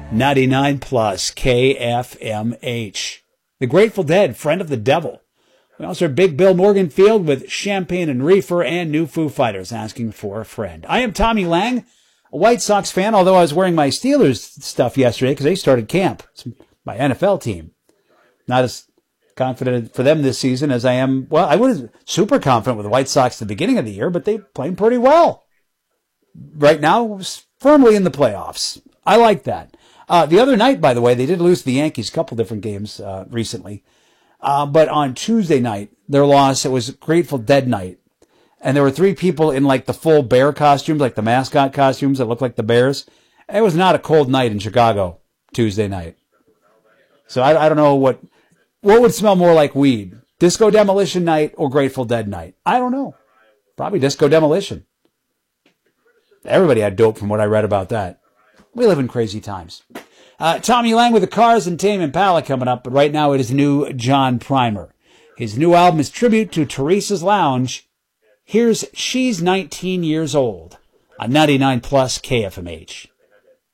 99 plus KFMH. The Grateful Dead, Friend of the Devil. We also have Big Bill Morganfield with Champagne and Reefer and New Foo Fighters asking for a friend. I am Tommy Lang, a White Sox fan, although I was wearing my Steelers stuff yesterday because they started camp. It's my NFL team. Not as confident for them this season as I am. Well, I was super confident with the White Sox at the beginning of the year, but they played pretty well. Right now, firmly in the playoffs. I like that. The other night, by the way, they did lose to the Yankees a couple different games recently. But on Tuesday night, their loss, it was Grateful Dead night. And there were 3 people in like the full bear costumes, like the mascot costumes that look like the Bears. It was not a cold night in Chicago Tuesday night. So I don't know what would smell more like weed. Disco Demolition night or Grateful Dead night? I don't know. Probably Disco Demolition. Everybody had dope from what I read about that. We live in crazy times. Tommy Lang with the Cars and Tame Impala coming up, but right now it is new John Primer. His new album is tribute to Teresa's Lounge. Here's She's 19 Years Old on 99 plus KFMH.